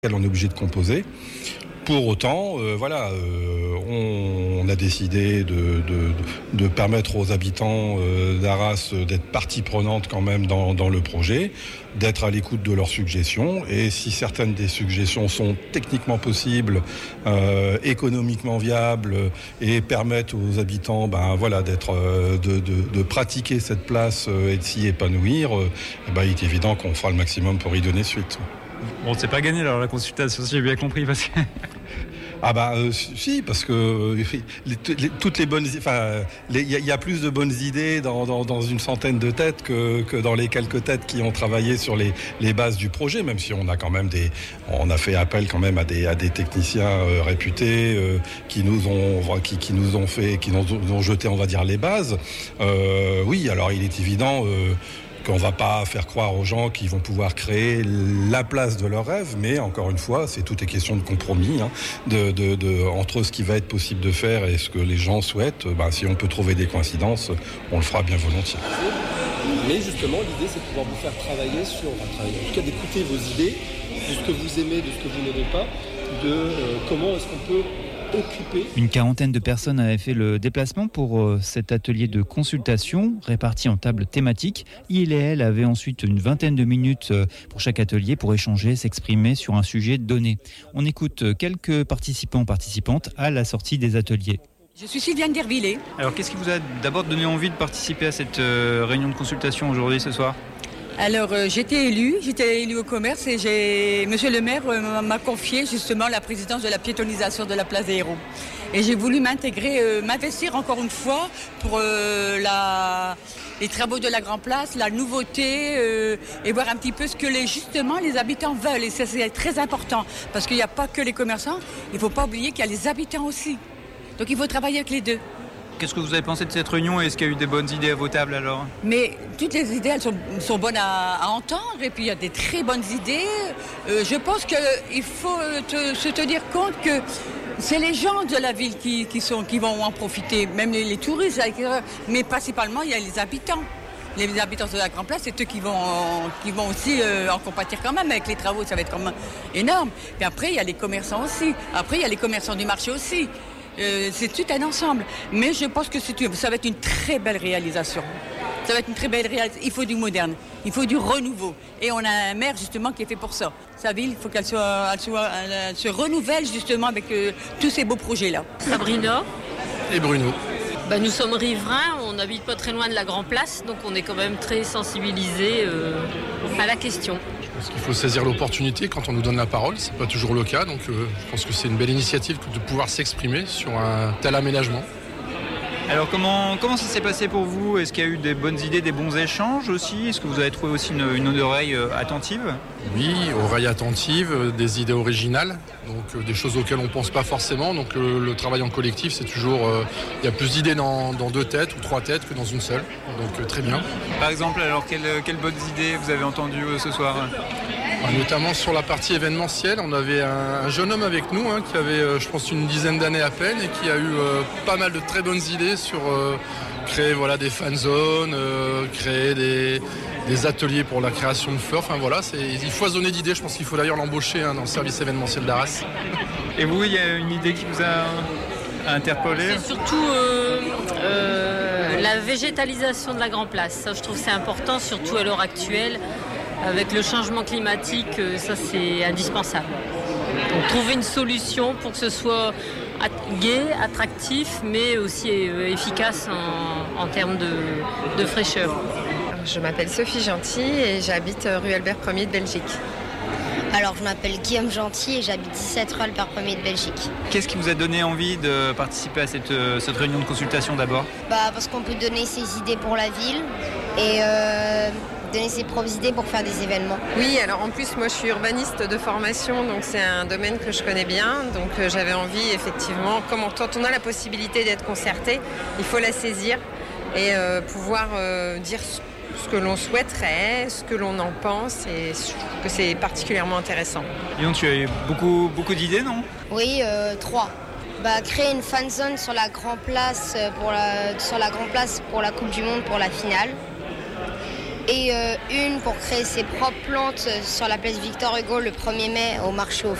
on est obligé de composer. Pour autant, on a décidé de permettre aux habitants d'Arras d'être partie prenante quand même dans le projet, d'être à l'écoute de leurs suggestions. Et si certaines des suggestions sont techniquement possibles, économiquement viables et permettent aux habitants de pratiquer cette place et de s'y épanouir, il est évident qu'on fera le maximum pour y donner suite. Bon, c'est pas gagné alors la consultation, si j'ai bien compris, parce que... Si, parce que toutes les bonnes, il y a plus de bonnes idées dans une centaine de têtes que dans les quelques têtes qui ont travaillé sur les bases du projet, même si on a quand même on a fait appel quand même à des techniciens réputés qui nous ont jeté, on va dire, les bases. Oui, alors il est évident qu'on ne va pas faire croire aux gens qu'ils vont pouvoir créer la place de leur rêve, mais encore une fois, tout est question de compromis, entre ce qui va être possible de faire et ce que les gens souhaitent. Si on peut trouver des coïncidences, on le fera bien volontiers. Mais justement, l'idée, c'est de pouvoir vous faire travailler, en tout cas d'écouter vos idées, de ce que vous aimez, de ce que vous n'aimez pas, de comment est-ce qu'on peut occuper. Une quarantaine de personnes avaient fait le déplacement pour cet atelier de consultation réparti en tables thématiques. Il et elle avaient ensuite une vingtaine de minutes pour chaque atelier pour échanger, s'exprimer sur un sujet donné. On écoute quelques participantes à la sortie des ateliers. Je suis Sylviane Dervillers. Alors qu'est-ce qui vous a d'abord donné envie de participer à cette réunion de consultation aujourd'hui, ce soir ? Alors j'étais élue au commerce et Monsieur le maire m'a confié justement la présidence de la piétonisation de la place des Héros. Et j'ai voulu m'investir encore une fois pour les travaux de la Grand Place, la nouveauté et voir un petit peu ce que les habitants veulent. Et ça c'est très important parce qu'il n'y a pas que les commerçants, il ne faut pas oublier qu'il y a les habitants aussi. Donc il faut travailler avec les deux. Qu'est-ce que vous avez pensé de cette réunion et est-ce qu'il y a eu des bonnes idées à vos tables alors ? Mais toutes les idées, elles sont bonnes à entendre et puis il y a des très bonnes idées. Je pense qu'il faut se tenir compte que c'est les gens de la ville qui vont en profiter, même les touristes, mais principalement il y a les habitants. Les habitants de la Grand Place, c'est eux qui vont aussi en compatir quand même avec les travaux, ça va être quand même énorme. Puis après, il y a les commerçants aussi. Après, il y a les commerçants du marché aussi. C'est tout un ensemble. Mais je pense que ça va être une très belle réalisation. Ça va être une très belle réalisation. Il faut du moderne, il faut du renouveau. Et on a un maire justement qui est fait pour ça. Sa ville, il faut qu'elle se renouvelle justement avec tous ces beaux projets-là. Sabrina et Bruno. Nous sommes riverains, on n'habite pas très loin de la Grand Place, donc on est quand même très sensibilisés à la question. Je pense qu'il faut saisir l'opportunité quand on nous donne la parole, c'est pas toujours le cas, donc je pense que c'est une belle initiative de pouvoir s'exprimer sur un tel aménagement. Alors comment ça s'est passé pour vous ? Est-ce qu'il y a eu des bonnes idées, des bons échanges aussi ? Est-ce que vous avez trouvé aussi une oreille attentive ? Oui, oreille attentive, des idées originales, donc des choses auxquelles on ne pense pas forcément. Donc le travail en collectif, c'est toujours... il y a plus d'idées dans 2 têtes ou 3 têtes que dans une seule, donc très bien. Par exemple, alors quelles bonnes idées vous avez entendues ce soir ? Notamment sur la partie événementielle, on avait un jeune homme avec nous qui avait, je pense, une dizaine d'années à peine et qui a eu pas mal de très bonnes idées sur créer des fan zones, créer des ateliers pour la création de fleurs. Il foisonnait d'idées. Je pense qu'il faut d'ailleurs l'embaucher dans le service événementiel d'Arras. Et vous, il y a une idée qui vous a interpellé ? C'est surtout la végétalisation de la Grand Place. Ça, je trouve que c'est important, surtout à l'heure actuelle. Avec le changement climatique, ça c'est indispensable. Donc trouver une solution pour que ce soit gai, attractif, mais aussi efficace en termes de fraîcheur. Je m'appelle Sophie Gentil et j'habite rue Albert Ier de Belgique. Alors je m'appelle Guillaume Gentil et j'habite 17 rue Albert Ier de Belgique. Qu'est-ce qui vous a donné envie de participer à cette réunion de consultation d'abord ? Parce qu'on peut donner ses idées pour la ville et donner ses propres idées pour faire des événements. Oui, alors en plus moi je suis urbaniste de formation, donc c'est un domaine que je connais bien, donc j'avais envie effectivement, quand on a la possibilité d'être concerté, il faut la saisir et pouvoir dire ce que l'on souhaiterait, ce que l'on en pense, et je trouve que c'est particulièrement intéressant. Et donc tu as eu beaucoup d'idées, non ? Oui, 3. Créer une fan zone sur la Grand Place pour la Coupe du Monde pour la finale. et une pour créer ses propres plantes sur la place Victor Hugo le 1er mai au marché aux